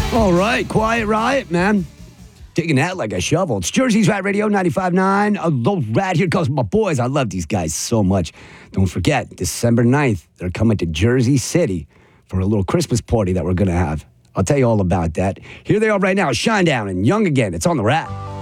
All right, Quiet Riot, man. Taking that like a shovel. It's Jersey's Rat Radio 95.9. The Rat. Here comes my boys. I love these guys so much. Don't forget, December 9th, they're coming to Jersey City for a little Christmas party that we're going to have. I'll tell you all about that. Here they are right now, Shinedown and Young Again. It's on the Rat.